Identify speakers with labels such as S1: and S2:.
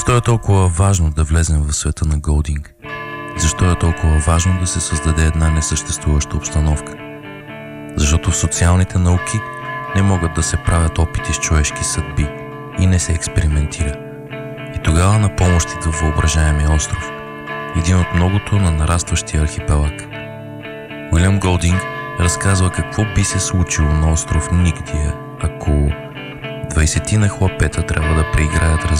S1: Защо е толкова важно да влезем в света на Golding? Защо е толкова важно да се създаде една несъществуваща обстановка? Защото в социалните науки не могат да се правят опити с човешки съдби и не се експериментира. И тогава на помощ идва въображаемия остров, един от многото на нарастващия архипелаг. Уилям Голдинг разказва какво би се случило на остров Нигдия, ако 20 хлапета трябва да преиграят